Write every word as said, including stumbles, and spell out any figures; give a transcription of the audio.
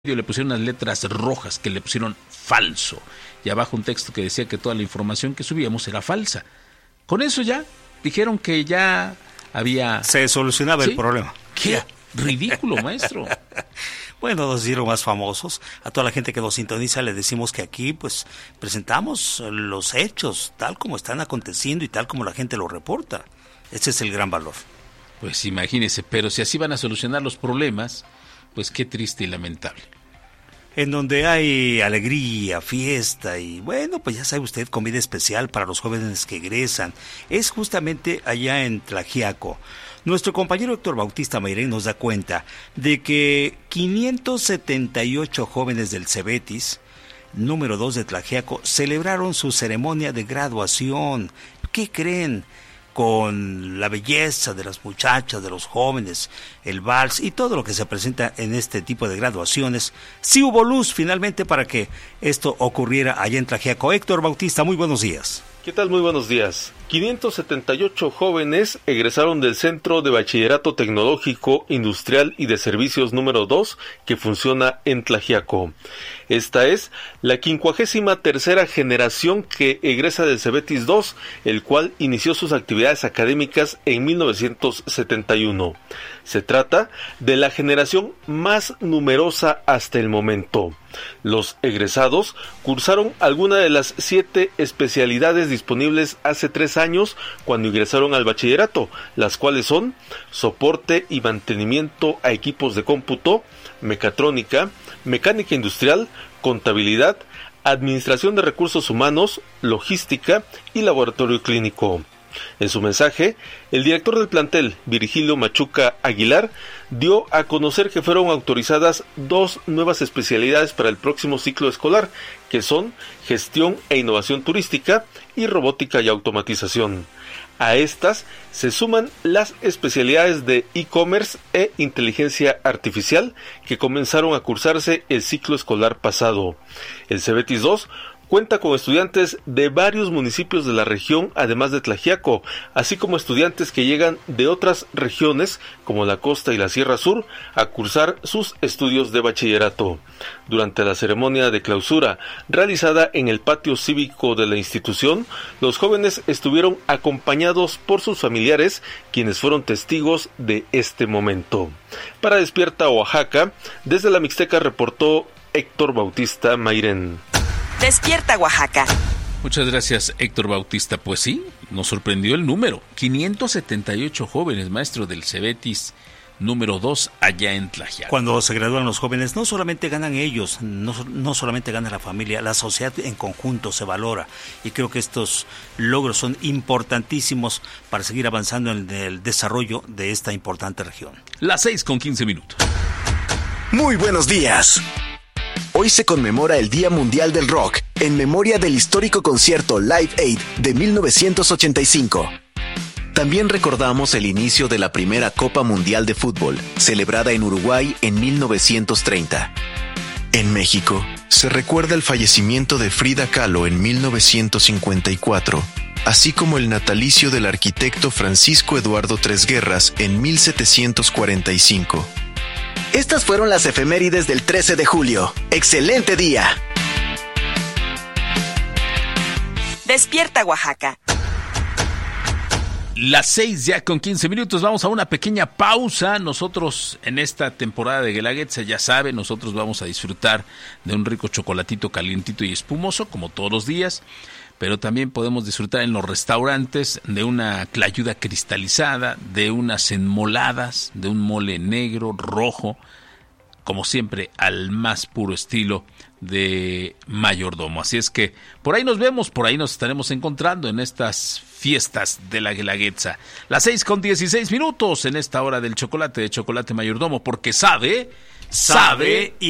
le pusieron unas letras rojas que le pusieron falso y abajo un texto que decía que toda la información que subíamos era falsa. Con eso ya dijeron que ya había... Se solucionaba ¿Sí? el problema. ¡Qué ya. ridículo, maestro! Bueno, nos hicieron más famosos. A toda la gente que nos sintoniza le decimos que aquí pues presentamos los hechos tal como están aconteciendo y tal como la gente lo reporta. Ese es el gran valor. Pues imagínese, pero si así van a solucionar los problemas, pues qué triste y lamentable. En donde hay alegría, fiesta y bueno, pues ya sabe usted, comida especial para los jóvenes que egresan. Es justamente allá en Tlaxiaco. Nuestro compañero Héctor Bautista Mayrén nos da cuenta de que quinientos setenta y ocho jóvenes del Cebetis, número dos de Tlaxiaco, celebraron su ceremonia de graduación. ¿Qué creen? Con la belleza de las muchachas, de los jóvenes, el vals y todo lo que se presenta en este tipo de graduaciones. Sí hubo luz finalmente para que esto ocurriera allá en Tlaxiaco. Héctor Bautista, muy buenos días. ¿Qué tal? Muy buenos días. quinientos setenta y ocho jóvenes egresaron del Centro de Bachillerato Tecnológico, Industrial y de Servicios número dos que funciona en Tlaxiaco. Esta es la quincuagésima tercera generación que egresa del Cebetis dos, el cual inició sus actividades académicas en mil novecientos setenta y uno. Se trata de la generación más numerosa hasta el momento. Los egresados cursaron alguna de las siete especialidades disponibles hace tres años cuando ingresaron al bachillerato, las cuales son soporte y mantenimiento a equipos de cómputo, mecatrónica, mecánica industrial, contabilidad, administración de recursos humanos, logística y laboratorio clínico. En su mensaje, el director del plantel, Virgilio Machuca Aguilar, dio a conocer que fueron autorizadas dos nuevas especialidades para el próximo ciclo escolar, que son gestión e innovación turística y robótica y automatización. A estas se suman las especialidades de e-commerce e inteligencia artificial que comenzaron a cursarse el ciclo escolar pasado. El Cebetis dos cuenta con estudiantes de varios municipios de la región, además de Tlaxiaco, así como estudiantes que llegan de otras regiones, como la costa y la Sierra Sur, a cursar sus estudios de bachillerato. Durante la ceremonia de clausura, realizada en el patio cívico de la institución, los jóvenes estuvieron acompañados por sus familiares, quienes fueron testigos de este momento. Para Despierta Oaxaca, desde la Mixteca reportó Héctor Bautista Mayrén. Despierta Oaxaca. Muchas gracias, Héctor Bautista. Pues sí, nos sorprendió el número. quinientos setenta y ocho jóvenes, maestro del Cebetis número dos allá en Tlaxiaco. Cuando se gradúan los jóvenes, no solamente ganan ellos, no, no solamente gana la familia, la sociedad en conjunto se valora. Y creo que estos logros son importantísimos para seguir avanzando en el desarrollo de esta importante región. Las seis con quince minutos. Muy buenos días. Hoy se conmemora el Día Mundial del Rock, en memoria del histórico concierto Live Aid de mil novecientos ochenta y cinco. También recordamos el inicio de la primera Copa Mundial de Fútbol, celebrada en Uruguay en mil novecientos treinta. En México, se recuerda el fallecimiento de Frida Kahlo en mil novecientos cincuenta y cuatro, así como el natalicio del arquitecto Francisco Eduardo Tresguerras en mil setecientos cuarenta y cinco. Estas fueron las efemérides del trece de julio. ¡Excelente día! Despierta Oaxaca. Las seis ya con quince minutos, vamos a una pequeña pausa. Nosotros en esta temporada de Guelaguetza, ya saben, nosotros vamos a disfrutar de un rico chocolatito calientito y espumoso, como todos los días. Pero también podemos disfrutar en los restaurantes de una tlayuda cristalizada, de unas enmoladas, de un mole negro, rojo, como siempre, al más puro estilo de Mayordomo. Así es que por ahí nos vemos, por ahí nos estaremos encontrando en estas fiestas de la Guelaguetza. Las seis con dieciséis minutos en esta hora del chocolate de Chocolate Mayordomo, porque sabe, sabe y